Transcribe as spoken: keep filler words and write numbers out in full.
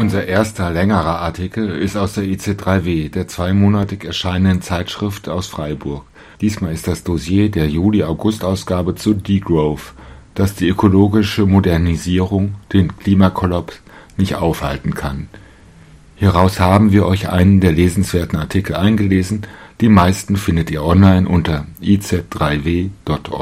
Unser erster längerer Artikel ist aus der I Z drei W, der zweimonatig erscheinenden Zeitschrift aus Freiburg. Diesmal ist das Dossier der Juli-August-Ausgabe zu Degrowth, dass die ökologische Modernisierung den Klimakollaps nicht aufhalten kann. Hieraus haben wir euch einen der lesenswerten Artikel eingelesen. Die meisten findet ihr online unter i z drei w punkt org.